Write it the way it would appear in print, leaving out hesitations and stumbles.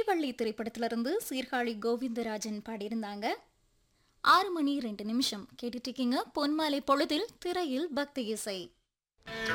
ஸ்ரீவள்ளி திரைப்படத்திலிருந்து சீர்காழி கோவிந்தராஜன் பாடியிருந்தாங்க. 6 மணி 2 நிமிஷம் கேட்டுட்டு இருக்கீங்க. பொன்மாலை பொழுதில் திரையில் பக்தி இசை.